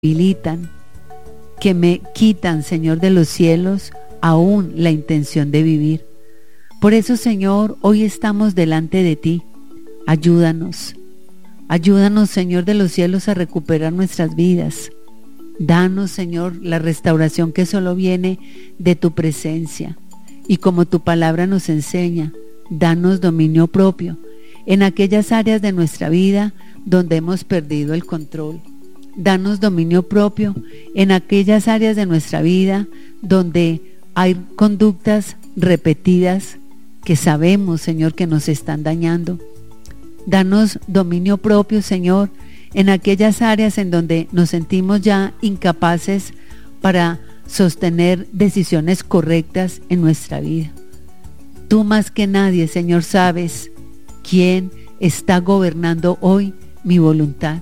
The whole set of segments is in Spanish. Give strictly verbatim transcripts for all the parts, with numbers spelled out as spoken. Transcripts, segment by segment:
debilitan, que me quitan, Señor de los cielos, aún la intención de vivir. Por eso, Señor, hoy estamos delante de ti. Ayúdanos, ayúdanos, Señor de los cielos, a recuperar nuestras vidas. Danos, Señor, la restauración que solo viene de tu presencia. Y como tu palabra nos enseña, danos dominio propio en aquellas áreas de nuestra vida donde hemos perdido el control. Danos dominio propio en aquellas áreas de nuestra vida donde hay conductas repetidas que sabemos, Señor, que nos están dañando. Danos dominio propio, Señor, en aquellas áreas en donde nos sentimos ya incapaces para sostener decisiones correctas en nuestra vida. Tú más que nadie, Señor, sabes quién está gobernando hoy mi voluntad.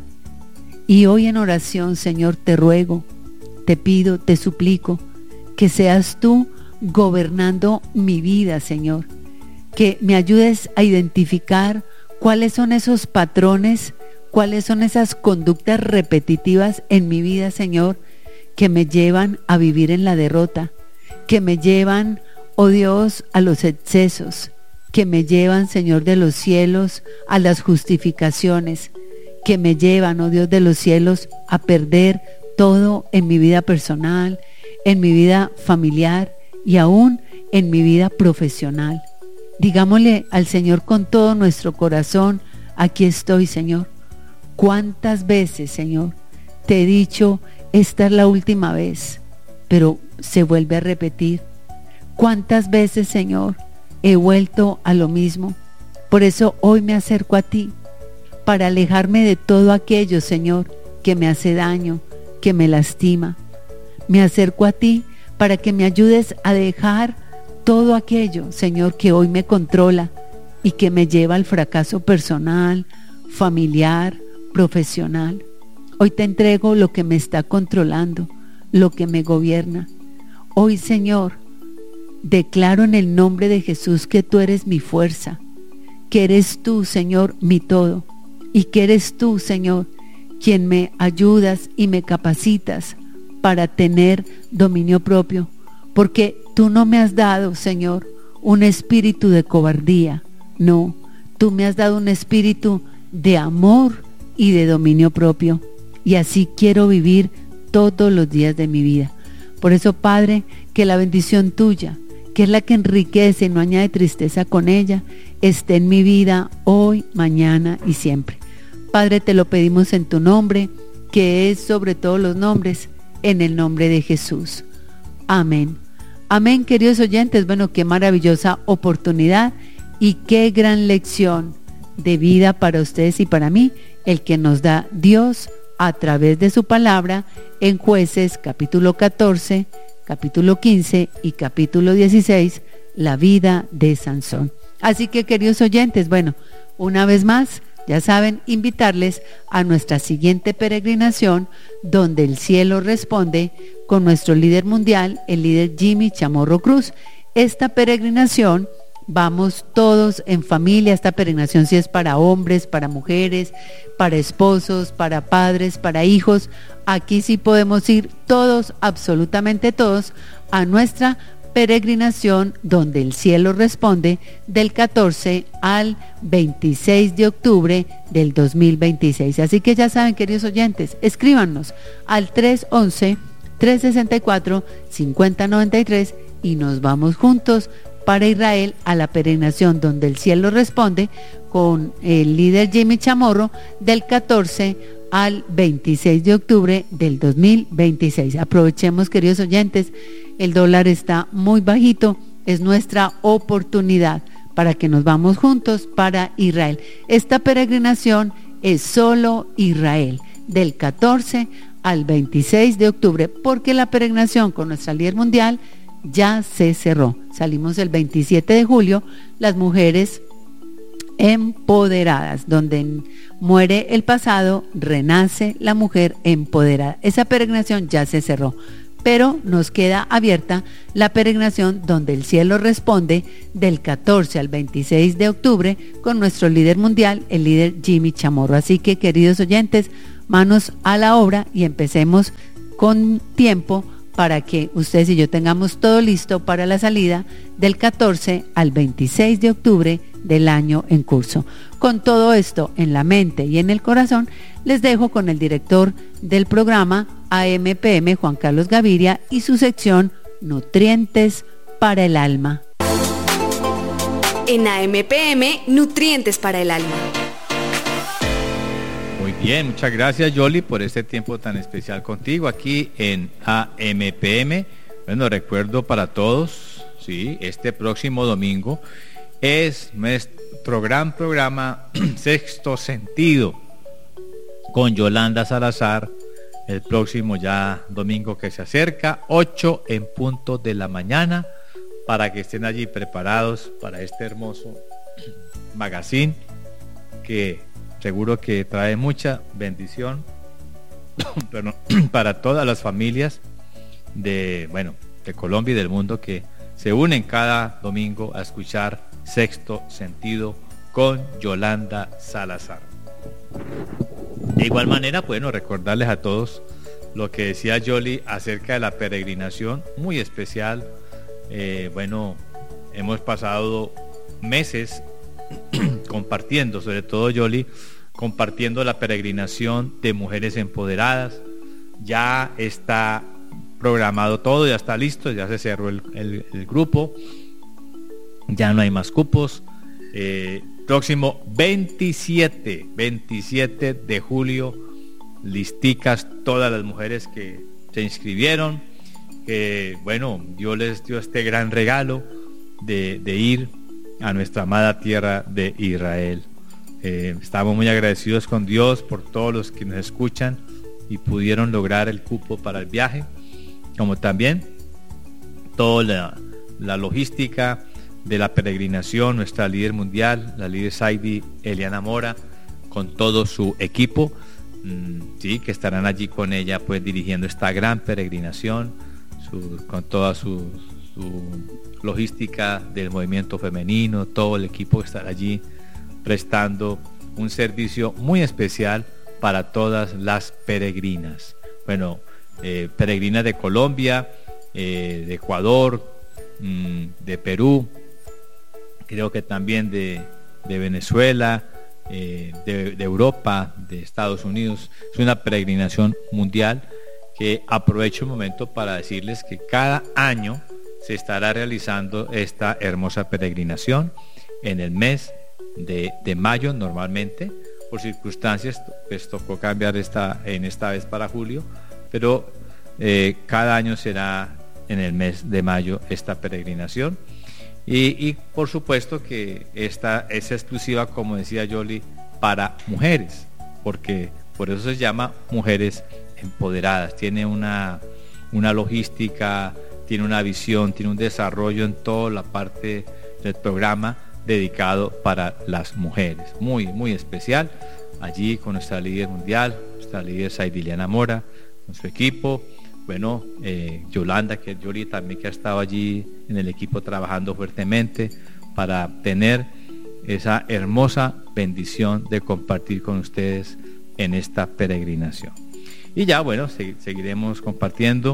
Y hoy en oración, Señor, te ruego, te pido, te suplico que seas tú gobernando mi vida, Señor. Que me ayudes a identificar cuáles son esos patrones, cuáles son esas conductas repetitivas en mi vida, Señor, que me llevan a vivir en la derrota, que me llevan, oh Dios, a los excesos, que me llevan, Señor de los cielos, a las justificaciones, que me llevan, oh Dios de los cielos, a perder todo en mi vida personal, en mi vida familiar y aún en mi vida profesional. Digámosle al Señor con todo nuestro corazón: aquí estoy, Señor. ¿Cuántas veces, Señor, te he dicho, esta es la última vez, pero se vuelve a repetir? ¿Cuántas veces, Señor, he vuelto a lo mismo? Por eso hoy me acerco a ti, para alejarme de todo aquello, Señor, que me hace daño, que me lastima. Me acerco a ti para que me ayudes a dejar todo aquello, Señor, que hoy me controla y que me lleva al fracaso personal, familiar, profesional. Hoy te entrego lo que me está controlando, lo que me gobierna. Hoy, Señor, declaro en el nombre de Jesús que tú eres mi fuerza, que eres tú, Señor, mi todo, y que eres tú, Señor, quien me ayudas y me capacitas para tener dominio propio, porque tú no me has dado, Señor, un espíritu de cobardía. No, tú me has dado un espíritu de amor y de dominio propio, y así quiero vivir todos los días de mi vida. Por eso, Padre, que la bendición tuya, que es la que enriquece y no añade tristeza con ella, esté en mi vida hoy, mañana y siempre. Padre, te lo pedimos en tu nombre, que es sobre todos los nombres, en el nombre de Jesús. Amén. Amén, queridos oyentes. Bueno, qué maravillosa oportunidad y qué gran lección de vida para ustedes y para mí, el que nos da Dios a través de su palabra en Jueces capítulo catorce, capítulo quince y capítulo dieciséis, la vida de Sansón. Así que, queridos oyentes, bueno, una vez más, ya saben, invitarles a nuestra siguiente peregrinación, donde el cielo responde, con nuestro líder mundial, el líder Jimmy Chamorro Cruz. Esta peregrinación vamos todos en familia. Esta peregrinación sí es para hombres, para mujeres, para esposos, para padres, para hijos. Aquí sí podemos ir todos, absolutamente todos, a nuestra peregrinación donde el cielo responde, del catorce al veintiséis de octubre del dos mil veintiséis. Así que ya saben, queridos oyentes, escríbanos al tres once, tres sesenta y cuatro, cincuenta noventa y tres y nos vamos juntos para Israel a la peregrinación donde el cielo responde, con el líder Jimmy Chamorro, del catorce al veintiséis de octubre del dos mil veintiséis. Aprovechemos, queridos oyentes, el dólar está muy bajito, es nuestra oportunidad para que nos vamos juntos para Israel. Esta peregrinación es solo Israel, del catorce al veintiséis de octubre, porque la peregrinación con nuestra líder mundial ya se cerró. Salimos el veintisiete de julio, las mujeres empoderadas, donde muere el pasado, renace la mujer empoderada. Esa peregrinación ya se cerró, pero nos queda abierta la peregrinación donde el cielo responde, del catorce al veintiséis de octubre, con nuestro líder mundial, el líder Jimmy Chamorro. Así que, queridos oyentes, manos a la obra y empecemos con tiempo para que ustedes y yo tengamos todo listo para la salida del catorce al veintiséis de octubre del año en curso. Con todo esto en la mente y en el corazón, les dejo con el director del programa A M P M, Juan Carlos Gaviria, y su sección Nutrientes para el Alma. En A M P M, Nutrientes para el Alma. Muy bien, muchas gracias, Yoli, por este tiempo tan especial contigo aquí en A M P M. Bueno, recuerdo para todos, sí, este próximo domingo es nuestro gran programa Sexto Sentido con Yolanda Salazar, el próximo ya domingo que se acerca, ocho en punto de la mañana, para que estén allí preparados para este hermoso magazine que seguro que trae mucha bendición pero, para todas las familias de, bueno, de Colombia y del mundo, que se unen cada domingo a escuchar Sexto Sentido con Yolanda Salazar. De igual manera, bueno, recordarles a todos lo que decía Yoli acerca de la peregrinación, muy especial. Eh, bueno, hemos pasado meses compartiendo, sobre todo Yoli, compartiendo la peregrinación de mujeres empoderadas. Ya está programado todo, ya está listo, ya se cerró el, el, el grupo, ya no hay más cupos. Eh, próximo veintisiete de julio, listicas todas las mujeres que se inscribieron, que bueno, Dios les dio este gran regalo de, de ir a nuestra amada tierra de Israel. Eh, estamos muy agradecidos con Dios por todos los que nos escuchan y pudieron lograr el cupo para el viaje, como también toda la, la logística de la peregrinación, nuestra líder mundial, la líder Saidi Eliana Mora, con todo su equipo, mmm, sí, que estarán allí con ella, pues dirigiendo esta gran peregrinación, su, con toda su, su logística del movimiento femenino, todo el equipo estará allí prestando un servicio muy especial para todas las peregrinas. Bueno, eh, peregrinas de Colombia, eh, de Ecuador, mmm, de Perú, creo que también de, de Venezuela, eh, de, de Europa, de Estados Unidos. Es una peregrinación mundial que aprovecho el momento para decirles que cada año se estará realizando esta hermosa peregrinación en el mes de, de mayo normalmente. Por circunstancias pues tocó cambiar esta, en esta vez para julio, pero eh, cada año será en el mes de mayo esta peregrinación. Y, y por supuesto que esta es exclusiva, como decía Yoli, para mujeres, porque por eso se llama Mujeres Empoderadas. Tiene una, una logística, tiene una visión, tiene un desarrollo en toda la parte del programa dedicado para las mujeres. Muy, muy especial. Allí con nuestra líder mundial, nuestra líder Saidiliana Mora, con su equipo. Bueno, eh, Yolanda, que Yoli también que ha estado allí en el equipo trabajando fuertemente para tener esa hermosa bendición de compartir con ustedes en esta peregrinación. Y ya, bueno, se, seguiremos compartiendo,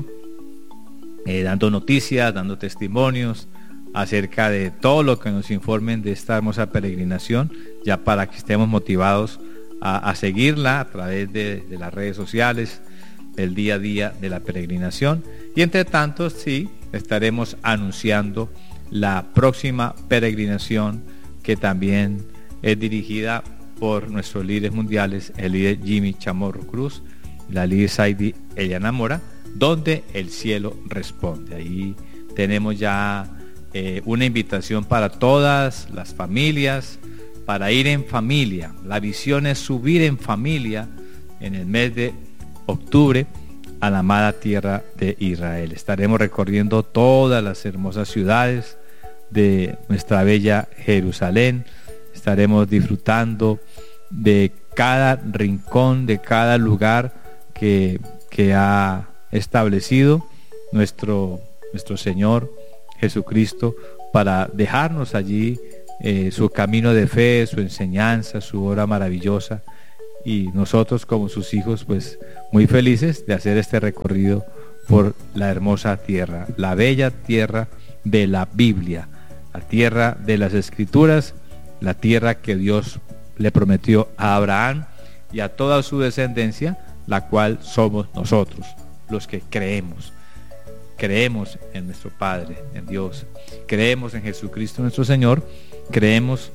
eh, dando noticias, dando testimonios acerca de todo lo que nos informen de esta hermosa peregrinación, ya para que estemos motivados a, a seguirla a través de, de las redes sociales, el día a día de la peregrinación. Y entre tanto, sí, estaremos anunciando la próxima peregrinación, que también es dirigida por nuestros líderes mundiales, el líder Jimmy Chamorro Cruz, la líder Saidi Eliana Mora, donde el cielo responde. Ahí tenemos ya eh, una invitación para todas las familias, para ir en familia. La visión es subir en familia en el mes de octubre a la amada tierra de Israel. Estaremos recorriendo todas las hermosas ciudades de nuestra bella Jerusalén. Estaremos disfrutando de cada rincón, de cada lugar que, que ha establecido nuestro, nuestro Señor Jesucristo, para dejarnos allí eh, su camino de fe, su enseñanza, su obra maravillosa, y nosotros como sus hijos pues muy felices de hacer este recorrido por la hermosa tierra, la bella tierra de la Biblia, la tierra de las Escrituras, la tierra que Dios le prometió a Abraham y a toda su descendencia, la cual somos nosotros, los que creemos. Creemos en nuestro Padre, en Dios, creemos en Jesucristo nuestro Señor, creemos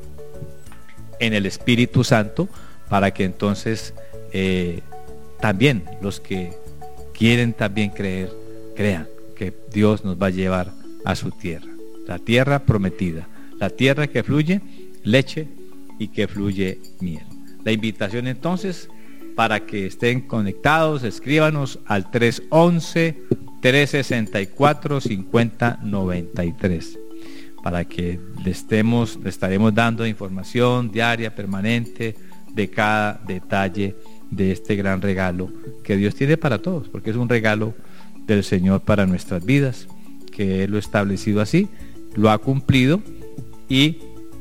en el Espíritu Santo, para que entonces eh, también los que quieren también creer, crean que Dios nos va a llevar a su tierra, la tierra prometida, la tierra que fluye leche y que fluye miel. La invitación entonces para que estén conectados, escríbanos al tres once, tres sesenta y cuatro, cincuenta noventa y tres, para que le estemos, le estaremos dando información diaria, permanente, de cada detalle de este gran regalo que Dios tiene para todos, porque es un regalo del Señor para nuestras vidas, que Él lo ha establecido así, lo ha cumplido y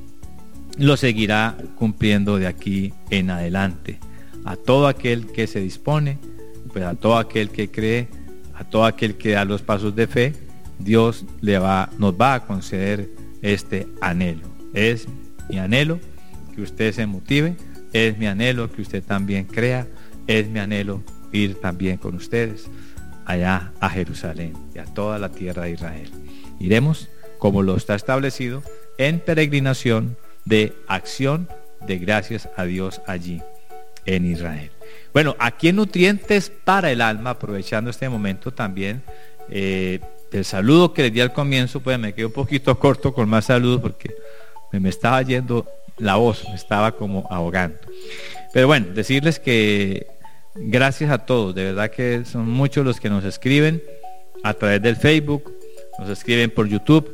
lo seguirá cumpliendo de aquí en adelante. A todo aquel que se dispone, pues a todo aquel que cree, a todo aquel que da los pasos de fe, Dios le va, nos va a conceder este anhelo. Es mi anhelo que usted se motive, es mi anhelo que usted también crea, es mi anhelo ir también con ustedes allá a Jerusalén y a toda la tierra de Israel. Iremos, como lo está establecido, en peregrinación de acción de gracias a Dios allí en Israel. Bueno, aquí en Nutrientes para el Alma, aprovechando este momento también, eh, el saludo que les di al comienzo, pues me quedé un poquito corto con más saludos porque me, me estaba yendo la voz, me estaba como ahogando. Pero bueno, decirles que gracias a todos, de verdad que son muchos los que nos escriben a través del Facebook, nos escriben por YouTube,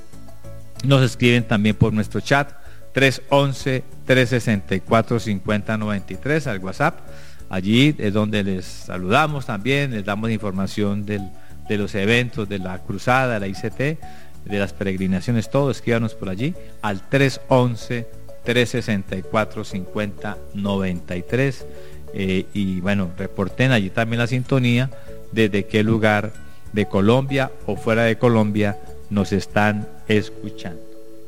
nos escriben también por nuestro chat tres once, tres sesenta y cuatro, cincuenta noventa y tres al WhatsApp. Allí es donde les saludamos también, les damos información del, de los eventos, de la cruzada, de la I C T, de las peregrinaciones, todo. Escríbanos por allí al tres once, tres sesenta y cuatro, cincuenta noventa y tres eh, y bueno, reporten allí también la sintonía desde qué lugar de Colombia o fuera de Colombia nos están escuchando.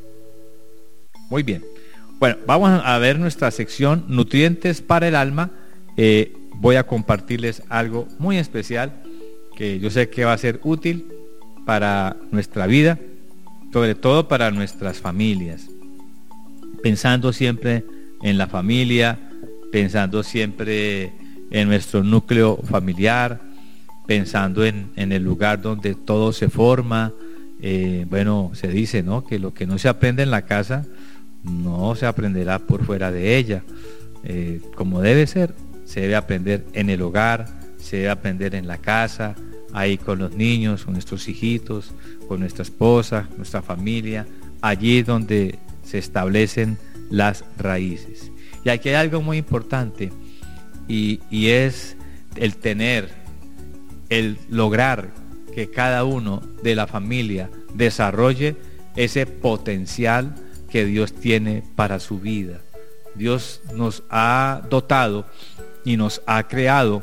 Muy bien, bueno, vamos a ver nuestra sección Nutrientes para el Alma. Eh, voy a compartirles algo muy especial que yo sé que va a ser útil para nuestra vida, sobre todo para nuestras familias, pensando siempre en la familia, pensando siempre en nuestro núcleo familiar, pensando en, en el lugar donde todo se forma. Eh, bueno, se dice, ¿no?, que lo que no se aprende en la casa no se aprenderá por fuera de ella. Eh, como debe ser, se debe aprender en el hogar, se debe aprender en la casa, ahí con los niños, con nuestros hijitos, con nuestra esposa, nuestra familia, allí donde se establecen las raíces. Y aquí hay algo muy importante y, y es el tener, el lograr que cada uno de la familia desarrolle ese potencial que Dios tiene para su vida. Dios nos ha dotado y nos ha creado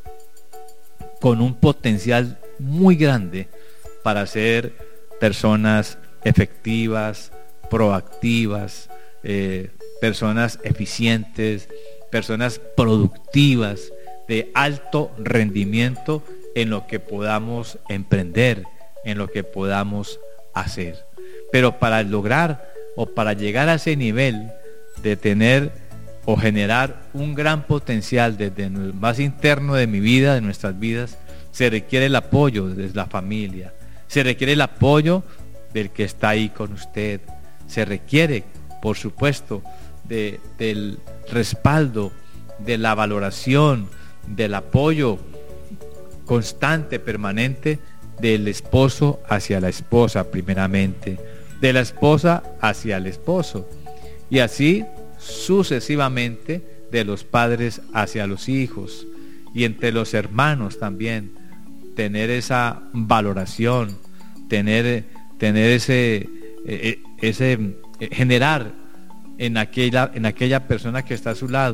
con un potencial muy grande para ser personas efectivas, proactivas, eh, personas eficientes, personas productivas, de alto rendimiento en lo que podamos emprender, en lo que podamos hacer. Pero para lograr o para llegar a ese nivel de tener o generar un gran potencial desde el más interno de mi vida, de nuestras vidas, se requiere el apoyo de la familia, se requiere el apoyo del que está ahí con usted, se requiere, por supuesto, de, del respaldo, de la valoración, del apoyo constante, permanente del esposo hacia la esposa primeramente, de la esposa hacia el esposo y así sucesivamente de los padres hacia los hijos y entre los hermanos también, tener esa valoración, tener, tener ese, ese generar en aquella, en aquella persona que está a su lado,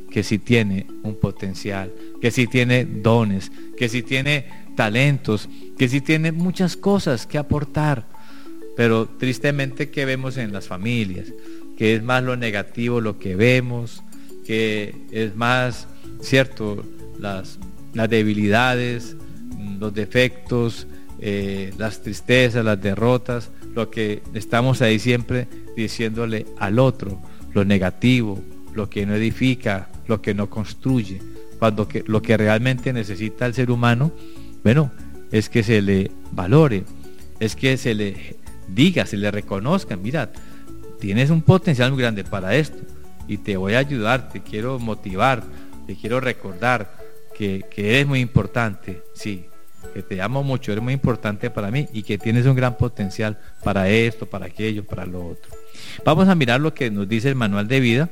que sí tiene un potencial, que sí tiene dones, que sí tiene talentos, que sí tiene muchas cosas que aportar. Pero tristemente, ¿qué vemos en las familias? Que es más lo negativo lo que vemos, que es más, cierto, las, las debilidades, los defectos, eh, las tristezas, las derrotas, lo que estamos ahí siempre diciéndole al otro, lo negativo, lo que no edifica, lo que no construye, cuando que, lo que realmente necesita el ser humano, bueno, es que se le valore, es que se le diga, se le reconozca, mira, tienes un potencial muy grande para esto y te voy a ayudar, te quiero motivar, te quiero recordar que, que eres muy importante, sí, que te amo mucho, eres muy importante para mí y que tienes un gran potencial para esto, para aquello, para lo otro. Vamos a mirar lo que nos dice el manual de vida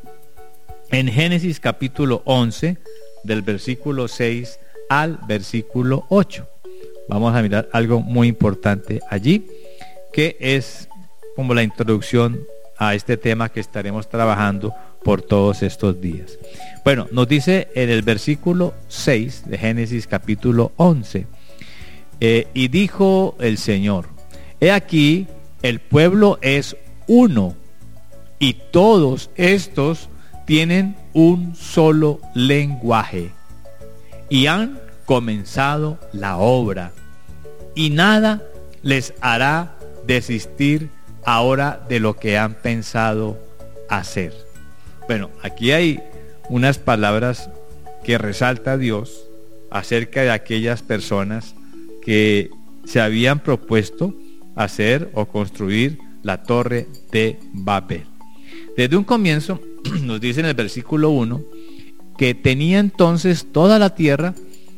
en Génesis capítulo once, del versículo seis al versículo ocho. Vamos a mirar algo muy importante allí, que es como la introducción a este tema que estaremos trabajando por todos estos días. Bueno, nos dice en el versículo seis de Génesis capítulo once, eh, y dijo el Señor, he aquí, el pueblo es uno, y todos estos tienen un solo lenguaje, y han comenzado la obra, y nada les hará desistir ahora de lo que han pensado hacer. Bueno, aquí hay unas palabras que resalta Dios acerca de aquellas personas que se habían propuesto hacer o construir la torre de Babel. Desde un comienzo nos dice en el versículo uno que tenía entonces toda la tierra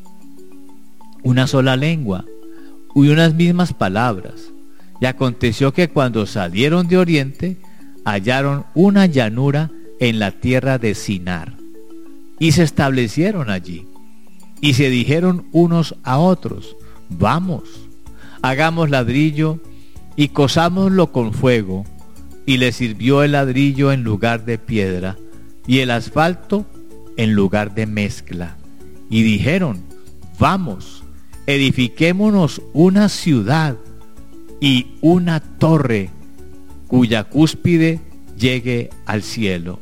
una sola lengua y unas mismas palabras. Y aconteció que cuando salieron de oriente, hallaron una llanura en la tierra de Sinar, y se establecieron allí, y se dijeron unos a otros, vamos, hagamos ladrillo, y cosámoslo con fuego, y le sirvió el ladrillo en lugar de piedra, y el asfalto en lugar de mezcla. Y dijeron, vamos, edifiquémonos una ciudad, y una torre cuya cúspide llegue al cielo.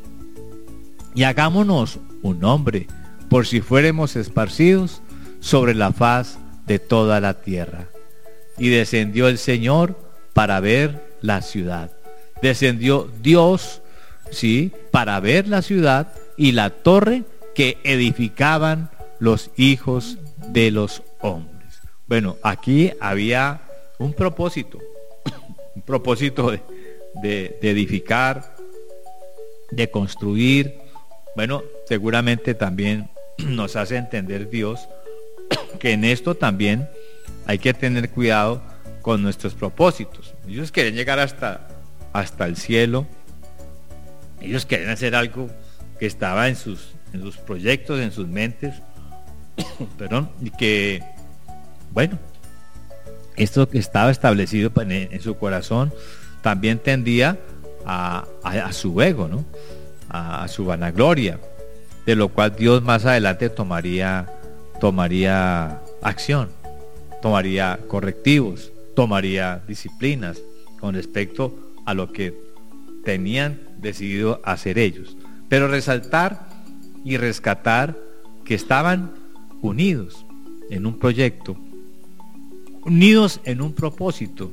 Y hagámonos un nombre, por si fuéramos esparcidos sobre la faz de toda la tierra. Y descendió el Señor para ver la ciudad. Descendió Dios, sí, para ver la ciudad y la torre que edificaban los hijos de los hombres. Bueno, aquí había un propósito, un propósito de, de, de edificar, de construir. Bueno, seguramente también nos hace entender Dios que en esto también hay que tener cuidado con nuestros propósitos. Ellos quieren llegar hasta, hasta el cielo, ellos quieren hacer algo que estaba en sus, en sus proyectos, en sus mentes, perdón, y que, bueno, esto que estaba establecido en, en su corazón también tendía a, a, a su ego, ¿no? A, a su vanagloria, de lo cual Dios más adelante tomaría, tomaría acción, tomaría correctivos, tomaría disciplinas con respecto a lo que tenían decidido hacer ellos. Pero resaltar y rescatar que estaban unidos en un proyecto, unidos en un propósito,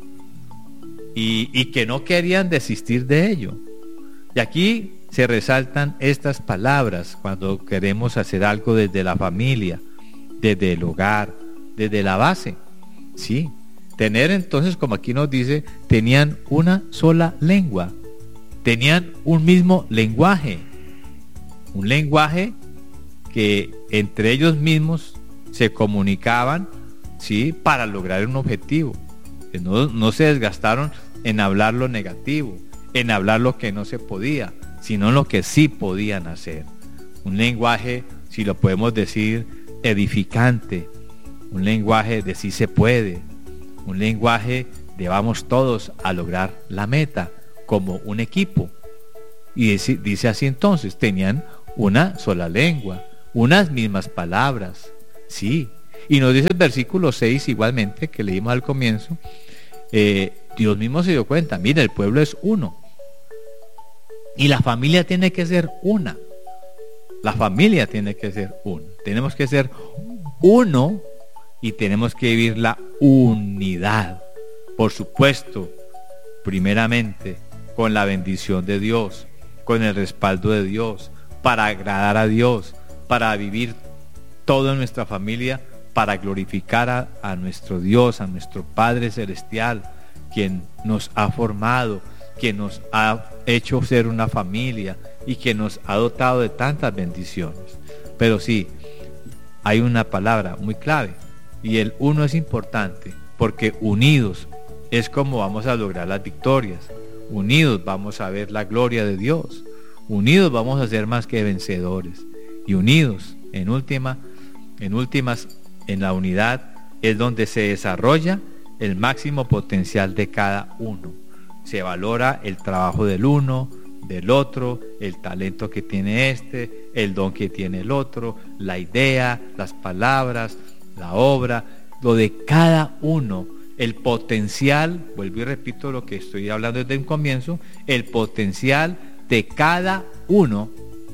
y, y que no querían desistir de ello. Y aquí se resaltan estas palabras cuando queremos hacer algo desde la familia, desde el hogar, desde la base. Sí, tener entonces, como aquí nos dice, tenían una sola lengua, tenían un mismo lenguaje, un lenguaje que entre ellos mismos se comunicaban, sí, para lograr un objetivo. Que no, no se desgastaron en hablar lo negativo, en hablar lo que no se podía, sino lo que sí podían hacer. Un lenguaje, si lo podemos decir, edificante, un lenguaje de sí se puede, un lenguaje de vamos todos a lograr la meta como un equipo. Y dice, dice así entonces, tenían una sola lengua, unas mismas palabras, sí. Y nos dice el versículo seis igualmente, que leímos al comienzo, eh, Dios mismo se dio cuenta, mira, el pueblo es uno. Y la familia tiene que ser una. La familia tiene que ser una. Tenemos que ser uno y tenemos que vivir la unidad. Por supuesto, primeramente, con la bendición de Dios, con el respaldo de Dios, para agradar a Dios, para vivir todo en nuestra familia, para glorificar a, a nuestro Dios, a nuestro Padre Celestial, quien nos ha formado, quien nos ha hecho ser una familia y que nos ha dotado de tantas bendiciones. Pero sí, hay una palabra muy clave, y el uno es importante, porque unidos es como vamos a lograr las victorias. Unidos vamos a ver la gloria de Dios. Unidos vamos a ser más que vencedores. Y unidos, en última, en últimas, en la unidad es donde se desarrolla el máximo potencial de cada uno. Se valora el trabajo del uno, del otro, el talento que tiene este, el don que tiene el otro, la idea, las palabras, la obra, lo de cada uno, el potencial, vuelvo y repito lo que estoy hablando desde un comienzo, el potencial de cada uno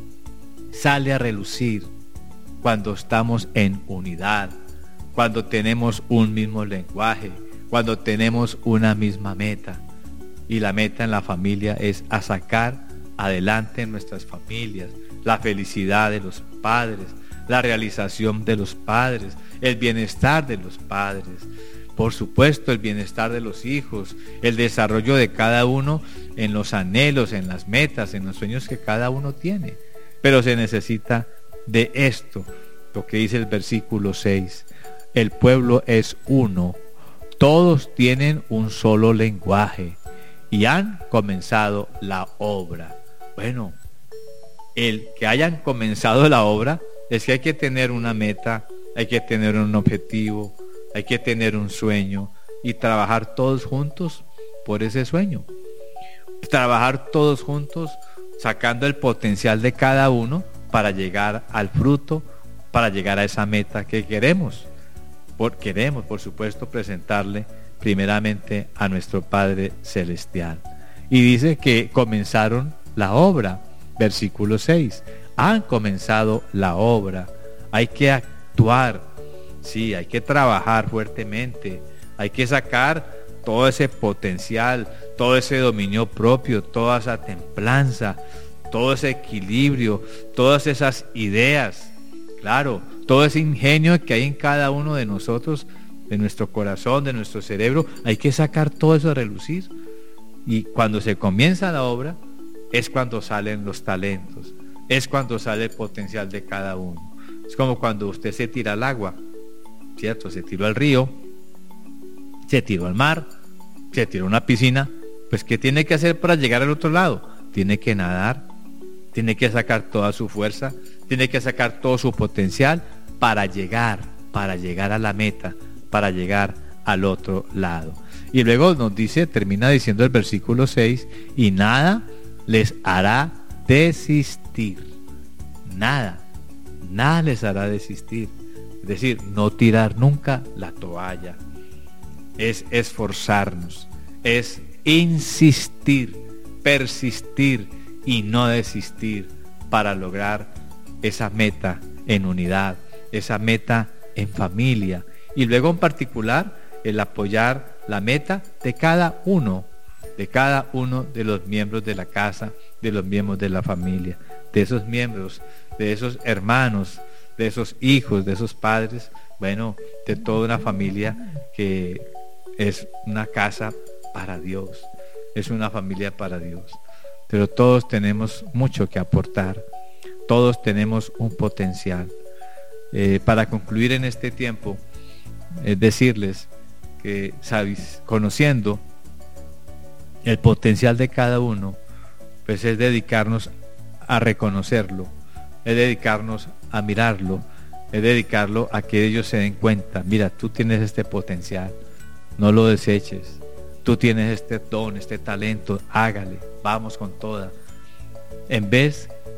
sale a relucir cuando estamos en unidad, cuando tenemos un mismo lenguaje, cuando tenemos una misma meta. Y la meta en la familia es a sacar adelante en nuestras familias la felicidad de los padres, la realización de los padres, el bienestar de los padres, por supuesto el bienestar de los hijos, el desarrollo de cada uno en los anhelos, en las metas, en los sueños que cada uno tiene. Pero se necesita de esto, lo que dice el versículo seis. El pueblo es uno, todos tienen un solo lenguaje y han comenzado la obra. Bueno, el que hayan comenzado la obra es que hay que tener una meta, hay que tener un objetivo, hay que tener un sueño y trabajar todos juntos por ese sueño. Trabajar todos juntos sacando el potencial de cada uno para llegar al fruto, para llegar a esa meta que queremos. Por, queremos, por supuesto, presentarle primeramente a nuestro Padre Celestial. Y dice que comenzaron la obra, versículo seis. Han comenzado la obra. Hay que actuar, sí, hay que trabajar fuertemente, hay que sacar todo ese potencial, todo ese dominio propio, toda esa templanza, todo ese equilibrio, todas esas ideas, claro, todo ese ingenio que hay en cada uno de nosotros, de nuestro corazón, de nuestro cerebro, hay que sacar todo eso a relucir. Y cuando se comienza la obra, es cuando salen los talentos, es cuando sale el potencial de cada uno. Es como cuando usted se tira al agua, ¿cierto? Se tiró al río, se tiró al mar, se tiró a una piscina, pues ¿qué tiene que hacer para llegar al otro lado? Tiene que nadar, tiene que sacar toda su fuerza, tiene que sacar todo su potencial para llegar, para llegar a la meta, para llegar al otro lado. Y luego nos dice, termina diciendo el versículo seis, y nada les hará desistir. Nada, nada les hará desistir. Es decir, no tirar nunca la toalla. Es esforzarnos, es insistir, persistir y no desistir para lograr esa meta en unidad, esa meta en familia. Y luego en particular el apoyar la meta de cada uno, de cada uno de los miembros de la casa, de los miembros de la familia, de esos miembros, de esos hermanos, de esos hijos, de esos padres, bueno, de toda una familia que es una casa para Dios, es una familia para Dios. Pero todos tenemos mucho que aportar, todos tenemos un potencial. Eh, para concluir en este tiempo, es decirles que, sabes, conociendo el potencial de cada uno, pues es dedicarnos a reconocerlo, es dedicarnos a mirarlo, es dedicarlo a que ellos se den cuenta, mira, tú tienes este potencial, no lo deseches, tú tienes este don, este talento, hágale, vamos con toda. En vez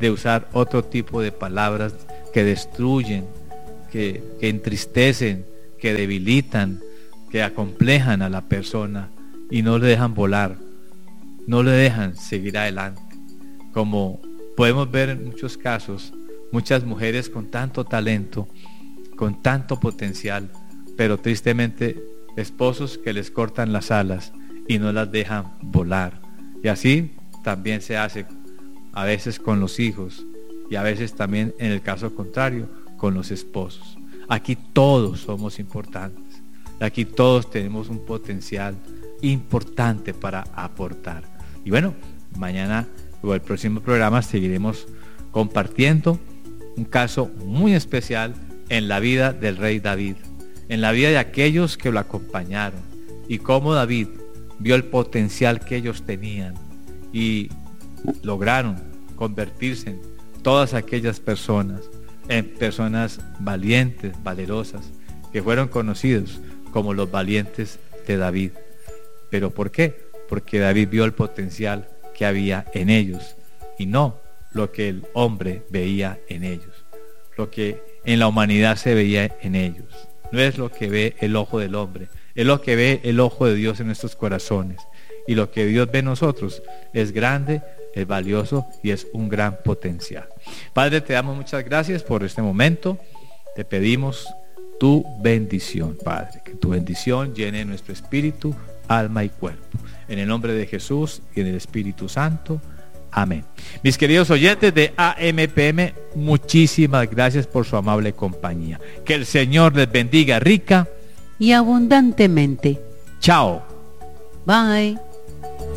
de usar otro tipo de palabras que destruyen, que, que entristecen, que debilitan, que acomplejan a la persona y no le dejan volar, no le dejan seguir adelante. Como podemos ver en muchos casos, muchas mujeres con tanto talento, con tanto potencial, pero tristemente esposos que les cortan las alas y no las dejan volar. Y así también se hace a veces con los hijos y a veces también, en el caso contrario, con los esposos. Aquí todos somos importantes, aquí todos tenemos un potencial importante para aportar. Y bueno, mañana o el próximo programa seguiremos compartiendo un caso muy especial en la vida del rey David, en la vida de aquellos que lo acompañaron, y cómo David vio el potencial que ellos tenían y lograron convertirse en todas aquellas personas, en personas valientes, valerosas, que fueron conocidos como los valientes de David. ¿Pero por qué? Porque David vio el potencial que había en ellos y no lo que el hombre veía en ellos, lo que en la humanidad se veía en ellos. No es lo que ve el ojo del hombre, es lo que ve el ojo de Dios en nuestros corazones. Y lo que Dios ve en nosotros es grande, es valioso y es un gran potencial. Padre, te damos muchas gracias por este momento. Te pedimos tu bendición, Padre, que tu bendición llene nuestro espíritu, alma y cuerpo. En el nombre de Jesús y en el Espíritu Santo. Amén. Mis queridos oyentes de A M P M, muchísimas gracias por su amable compañía. Que el Señor les bendiga rica y abundantemente. Chao. Bye.